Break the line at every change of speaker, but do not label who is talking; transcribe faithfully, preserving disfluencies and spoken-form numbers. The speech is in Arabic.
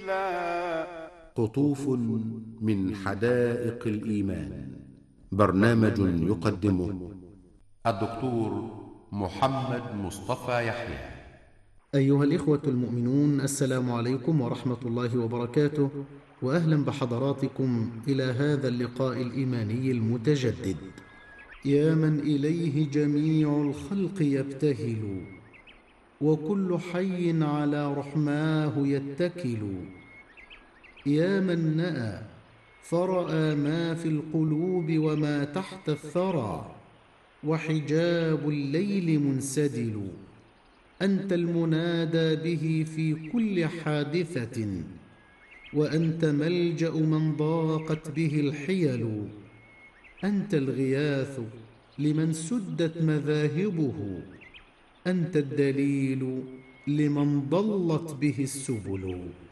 مثلا.
قطوف من حدائق الإيمان، برنامج يقدمه الدكتور محمد مصطفى يحيى.
أيها الإخوة المؤمنون، السلام عليكم ورحمة الله وبركاته، وأهلا بحضراتكم إلى هذا اللقاء الإيماني المتجدد. يا من إليه جميع الخلق يبتهل، وكل حي على رحماه يتكل. يا من نأى فرأى ما في القلوب وما تحت الثرى، وحجاب الليل منسدل. أنت المنادى به في كل حادثة، وأنت ملجأ من ضاقت به الحيل. أنت الغياث لمن سدت مذاهبه، أنت الدليل لمن ضلت به السبل.